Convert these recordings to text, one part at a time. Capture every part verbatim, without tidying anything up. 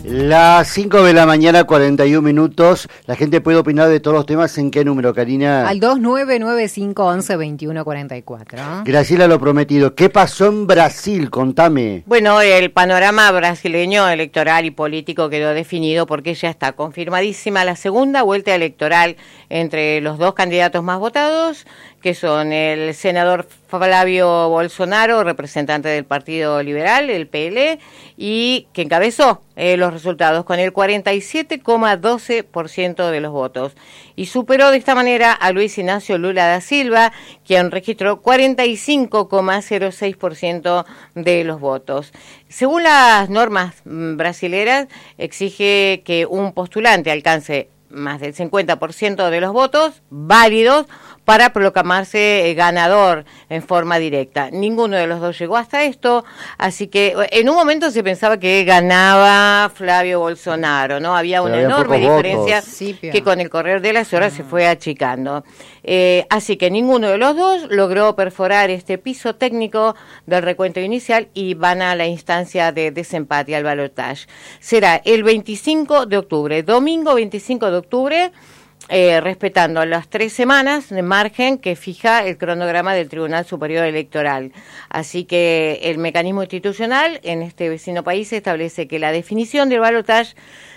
Las cinco de la mañana, cuarenta y un minutos. La gente puede opinar de todos los temas. ¿En qué número, Karina? Al dos nueve nueve cinco once veintiuno cuarenta y cuatro. Graciela, lo prometido. ¿Qué pasó en Brasil? Contame. Bueno, el panorama brasileño electoral y político quedó definido porque ya está confirmadísima la segunda vuelta electoral entre los dos candidatos más votados, que son el senador Flavio Bolsonaro, representante del Partido Liberal, el P L, y que encabezó eh, los resultados con el cuarenta y siete coma doce por ciento de los votos. Y superó de esta manera a Luis Ignacio Lula da Silva, quien registró cuarenta y cinco coma cero seis por ciento de los votos. Según las normas brasileras, exige que un postulante alcance más del cincuenta por ciento de los votos válidos para proclamarse ganador en forma directa. Ninguno de los dos llegó hasta esto, así que en un momento se pensaba que ganaba Flavio Bolsonaro, ¿no? Había una había enorme diferencia Sí, que con el correr de las horas Ah. se fue achicando. Eh, así que ninguno de los dos logró perforar este piso técnico del recuento inicial y van a la instancia de desempate al balotaje. Será el veinticinco de octubre, domingo veinticinco de octubre, Eh, respetando las tres semanas de margen que fija el cronograma del Tribunal Superior Electoral. Así que el mecanismo institucional en este vecino país establece que la definición del balotaje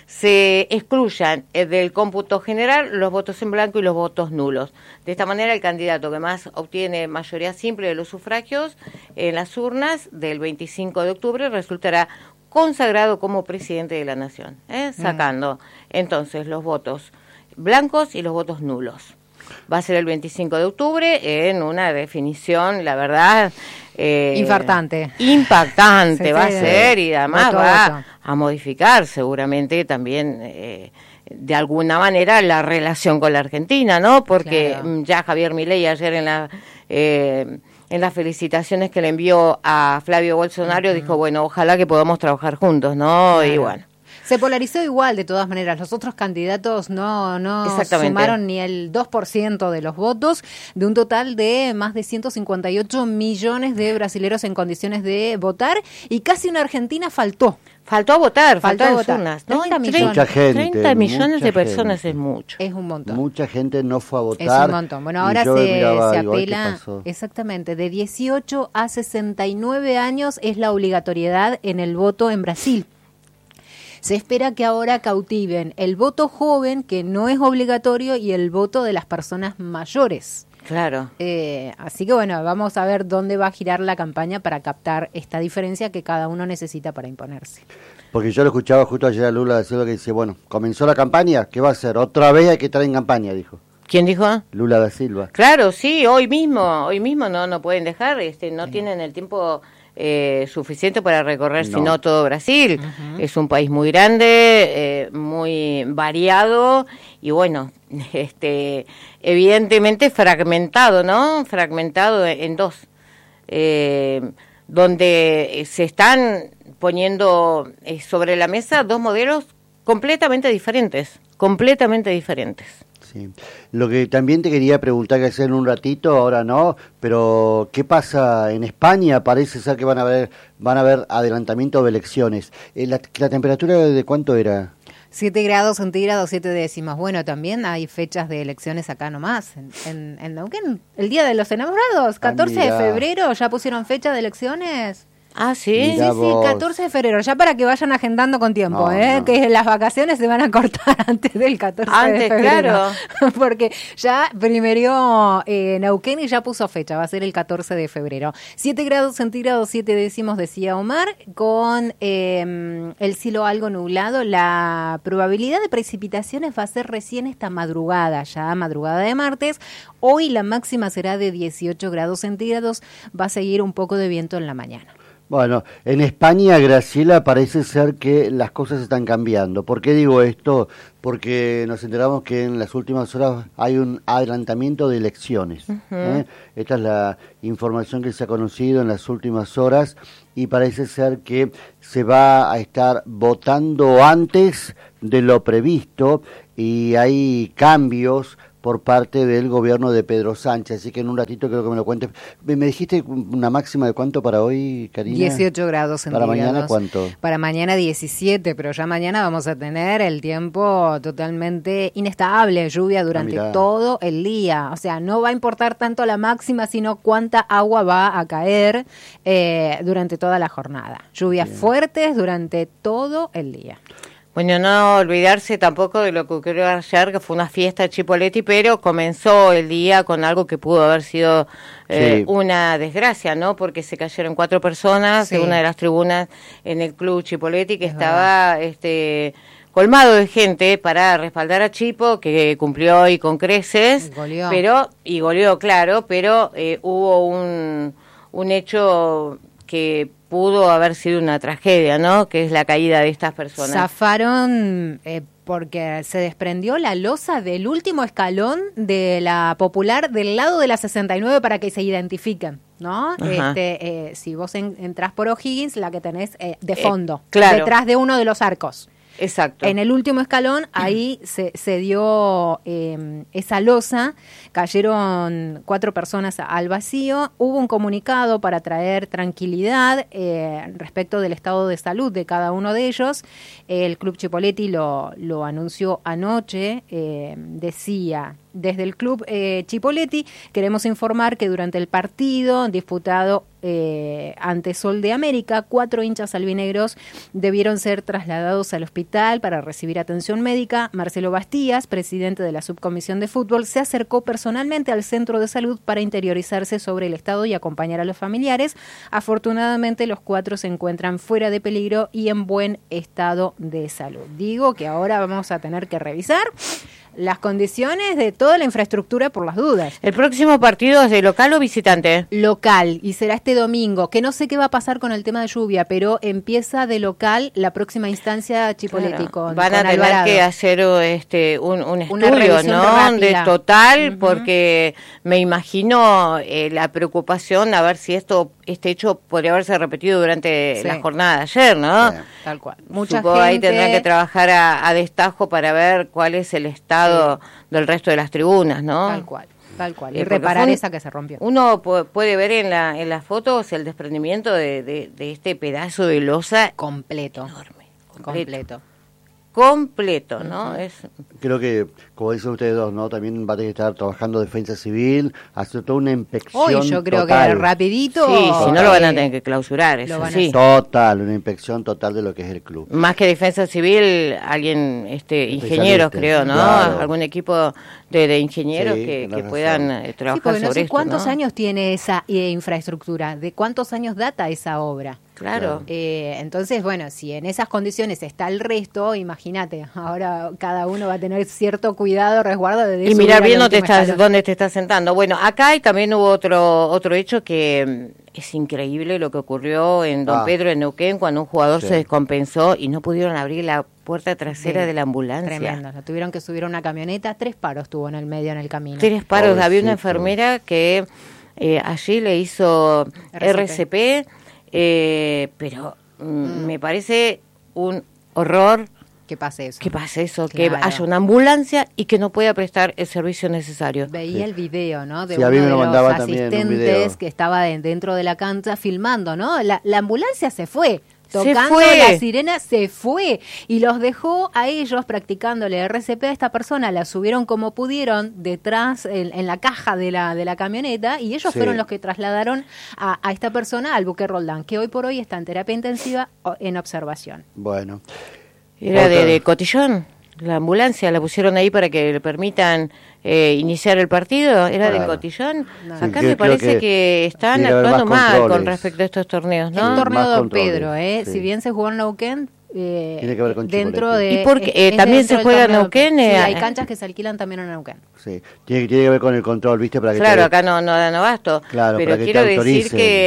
se excluyan eh, del cómputo general los votos en blanco y los votos nulos. De esta manera, el candidato que más obtiene mayoría simple de los sufragios en las urnas del veinticinco de octubre resultará consagrado como presidente de la nación, ¿eh? sacando mm. entonces los votos blancos y los votos nulos. Va a ser el veinticinco de octubre en una definición, la verdad... Eh, Infartante. Impactante Sí, va sí, a ser y además voto a va voto. a modificar seguramente también... Eh, de alguna manera la relación con la Argentina, ¿no? Porque Claro. ya Javier Milei ayer en la... Eh, en las felicitaciones que le envió a Flavio Bolsonaro, uh-huh. dijo, bueno, ojalá que podamos trabajar juntos, ¿no? Claro. Y bueno. Se polarizó igual, de todas maneras. Los otros candidatos no, no sumaron ni el dos por ciento de los votos, de un total de más de ciento cincuenta y ocho millones de brasileros en condiciones de votar, y casi una Argentina faltó. Faltó a votar, faltó, faltó a en votar. urnas, ¿no? treinta millones. Mucha gente, treinta millones mucha de personas gente. es mucho. Es un montón. Mucha gente no fue a votar. Es un montón. Bueno, ahora yo se, miraba, se digo, ay, ¿qué apela, pasó? exactamente, de dieciocho a sesenta y nueve años es la obligatoriedad en el voto en Brasil. Se espera que ahora cautiven el voto joven, que no es obligatorio, y el voto de las personas mayores. Claro. Eh, así que bueno, vamos a ver dónde va a girar la campaña para captar esta diferencia que cada uno necesita para imponerse. Porque yo lo escuchaba justo ayer a Lula da Silva que dice, bueno, comenzó la campaña, ¿qué va a hacer? Otra vez hay que estar en campaña, dijo. ¿Quién dijo? Lula da Silva. Claro, sí, hoy mismo, hoy mismo no, no pueden dejar, este, no sí. tienen el tiempo eh, suficiente para recorrer, no. sino todo Brasil. Uh-huh. Es un país muy grande, eh, muy variado y bueno, este, evidentemente fragmentado, ¿no? Fragmentado en, en dos, eh, donde se están poniendo eh, sobre la mesa dos modelos completamente diferentes, completamente diferentes. Sí. Lo que también te quería preguntar, que hacer en un ratito, ahora no, pero ¿qué pasa en España? Parece ser que van a haber, van a haber adelantamiento de elecciones. Eh, la, ¿La temperatura de cuánto era? siete grados centígrados, siete décimas. Bueno, también hay fechas de elecciones acá nomás, en, en, en Neuquén. El Día de los Enamorados, catorce ah, de febrero, ¿ya pusieron fecha de elecciones? Ah, sí. Mirá sí, vos. sí, catorce de febrero, ya para que vayan agendando con tiempo, No, ¿eh? no. Que las vacaciones se van a cortar antes del catorce Antes, de febrero. claro. Porque ya primero eh, Neuquén y ya puso fecha, va a ser el catorce de febrero. siete grados centígrados, siete décimos, decía Omar, con eh, el cielo algo nublado. La probabilidad de precipitaciones va a ser recién esta madrugada, ya madrugada de martes. Hoy la máxima será de dieciocho grados centígrados, va a seguir un poco de viento en la mañana. Bueno, en España, Graciela, parece ser que las cosas están cambiando. ¿Por qué digo esto? Porque nos enteramos que en las últimas horas hay un adelantamiento de elecciones. Uh-huh. ¿eh? Esta es la información que se ha conocido en las últimas horas y parece ser que se va a estar votando antes de lo previsto y hay cambios por parte del gobierno de Pedro Sánchez, así que en un ratito creo que me lo cuentes. ¿Me dijiste una máxima de cuánto para hoy, Karina? dieciocho grados centígrados. ¿Para mañana cuánto? Para mañana diecisiete, pero ya mañana vamos a tener el tiempo totalmente inestable, lluvia durante ah, todo el día. O sea, no va a importar tanto la máxima, sino cuánta agua va a caer eh, durante toda la jornada. Lluvias Bien. fuertes durante todo el día. Bueno, no olvidarse tampoco de lo que ocurrió ayer, que fue una fiesta de Chipoleti, pero comenzó el día con algo que pudo haber sido eh, sí. una desgracia, ¿no? Porque se cayeron cuatro personas sí. en una de las tribunas en el club Chipoleti, que es estaba verdad. este colmado de gente para respaldar a Chipo, que cumplió hoy con creces, goleó. pero y goleó, claro, pero eh, hubo un, un hecho que pudo haber sido una tragedia, ¿no? Que es la caída de estas personas. Zafaron eh, porque se desprendió la losa del último escalón de la Popular del lado de la sesenta y nueve para que se identifiquen, ¿no? Este, eh, si vos en, entrás por O'Higgins, la que tenés eh, de fondo, eh, claro. detrás de uno de los arcos. Exacto. En el último escalón, ahí se, se dio eh, esa losa, cayeron cuatro personas al vacío, hubo un comunicado para traer tranquilidad eh, respecto del estado de salud de cada uno de ellos. El Club Chipoleti lo, lo anunció anoche, eh, decía... Desde el Club eh, Chipoleti queremos informar que durante el partido disputado eh, ante Sol de América, cuatro hinchas albinegros debieron ser trasladados al hospital para recibir atención médica. Marcelo Bastías, presidente de la subcomisión de fútbol, se acercó personalmente al centro de salud para interiorizarse sobre el estado y acompañar a los familiares. Afortunadamente los cuatro se encuentran fuera de peligro y en buen estado de salud. Digo que ahora vamos a tener que revisar las condiciones de toda la infraestructura por las dudas. ¿El próximo partido es de local o visitante? Local, y será este domingo, que no sé qué va a pasar con el tema de lluvia, pero empieza de local la próxima instancia Chipoleti. Claro. Con, Van con a tener Alvarado. que hacer este un, un estudio, ¿no? Rápida. De total, uh-huh. porque me imagino eh, la preocupación a ver si esto este hecho podría haberse repetido durante sí. la jornada de ayer, ¿no? Sí. Tal cual. Mucha Supongo gente... ahí tendrán que trabajar a, a destajo para ver cuál es el estado sí. del resto de las tribunas, ¿no? Tal cual, tal cual. Y eh, reparar un, esa que se rompió. Uno puede ver en la en las fotos el desprendimiento de, de, de este pedazo de losa completo. Enorme. Completo. completo. completo, ¿no? Uh-huh. Es... Creo que, como dicen ustedes dos, ¿no? También va a tener que estar trabajando Defensa Civil, hacer toda una inspección Hoy yo creo total. que rapidito... Sí, total. Si no lo van a tener que clausurar, eso sí. Total, una inspección total de lo que es el club. Más que Defensa Civil, alguien, este, ingenieros creo, ¿no? Claro. Algún equipo de, de ingenieros sí, que, que puedan eh, trabajar sí, no sobre sé esto, cuántos ¿no? años tiene esa eh, infraestructura, de cuántos años data esa obra. Claro. Eh, entonces, bueno, si en esas condiciones está el resto, imagínate, ahora cada uno va a tener cierto cuidado, resguardo de y mirar bien dónde te, estás, dónde te estás sentando. Bueno, acá hay, también hubo otro otro hecho que es increíble lo que ocurrió en Don ah. Pedro, en Neuquén, cuando un jugador sí. se descompensó y no pudieron abrir la puerta trasera sí. de la ambulancia. Tremendo, lo tuvieron que subir a una camioneta, tres paros tuvo en el medio en el camino. Tres paros, Pobrecito. Había una enfermera que eh, allí le hizo R C P, R C P Eh, pero mm, mm. me parece un horror que pase eso, que pase eso, claro. que haya una ambulancia y que no pueda prestar el servicio necesario. Veía sí. el video, ¿no? De sí, uno a mí me de lo los mandaba asistentes que estaba de, dentro de la cancha filmando, ¿no? La, la ambulancia se fue. Tocando se fue. la sirena, se fue y los dejó a ellos practicándole R C P a esta persona. La subieron como pudieron detrás en, en la caja de la de la camioneta y ellos sí. fueron los que trasladaron a, a esta persona al Buque Roldán, que hoy por hoy está en terapia intensiva en observación. Bueno. Era de, de Cotillón, la ambulancia, la pusieron ahí para que le permitan eh, iniciar el partido, era claro. de Cotillón. No. Acá sí, me parece que, que están actuando mal controles. Con respecto a estos torneos, ¿no? El torneo de Don Pedro, ¿eh? Sí. Si bien se jugó en Neuquén, eh, tiene que ver con dentro de... ¿Y porque eh, también se juega en Neuquén? Sí, eh, hay canchas que se alquilan también en Neuquén. Sí, tiene, tiene que ver con el control, ¿viste? Para que claro, te... acá no, no dan abasto. Claro, pero quiero decir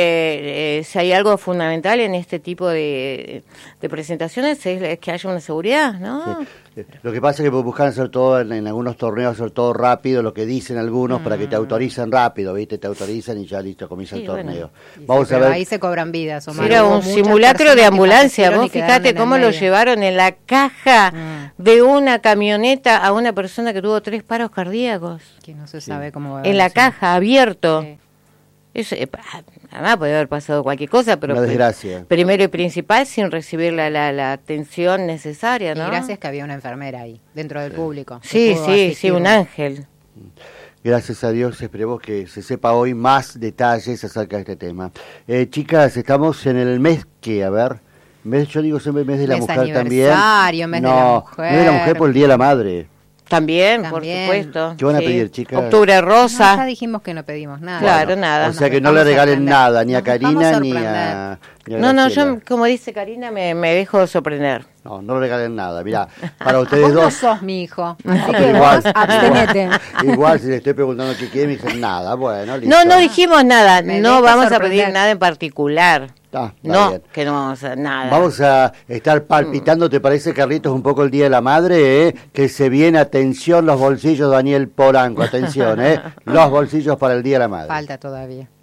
que eh, si hay algo fundamental en este tipo de, de presentaciones es, es que haya una seguridad, ¿no? Sí. Lo que pasa es que buscan hacer todo en, en algunos torneos, hacer todo rápido, lo que dicen algunos, mm. para que te autoricen rápido, ¿viste? Te autorizan y ya listo, comienza sí, el torneo. Bueno. Vamos sí, a ver. Ahí se cobran vidas. Omar. Era un simulacro de ambulancia. Vos fíjate cómo lo llevaron en la caja mm. de una camioneta a una persona que tuvo tres paros cardíacos. Que no se sabe sí. cómo va a En la caja, abierto. Sí. Eso, eh, además puede haber pasado cualquier cosa, pero una desgracia. Primero y principal sin recibir la, la, la atención necesaria, ¿no? Y gracias que había una enfermera ahí, dentro del sí. público. Sí, sí, sí, un ángel. Gracias a Dios, esperemos que se sepa hoy más detalles acerca de este tema. Eh, chicas, estamos en el mes que, a ver, mes, yo digo siempre mes de la mes mujer también. Mes no, de la mujer. mes de la mujer por el Día de la Madre. También, También, por supuesto. ¿Qué van a sí. pedir, chicas? Octubre rosa. No, ya dijimos que no pedimos nada. Claro, bueno, nada. O sea que no le regalen nada, ni a Karina, ni a, ni a No, no, yo, como dice Karina, me, me dejo sorprender. No, no le regalen nada. Mirá, para ustedes dos... Vos no sos mi hijo, así no, que igual, vos abstenete. Igual, si le estoy preguntando qué quieren, me dicen nada, bueno, listo. No, no dijimos nada, Me no vamos sorprender. a pedir nada en particular. Ah, no, bien. que no vamos a nada. Vamos a estar palpitando, ¿te parece, Carlitos, un poco el Día de la Madre? ¿eh? Que se viene, atención, los bolsillos, Daniel Polanco, atención, ¿eh? Los bolsillos para el Día de la Madre. Falta todavía.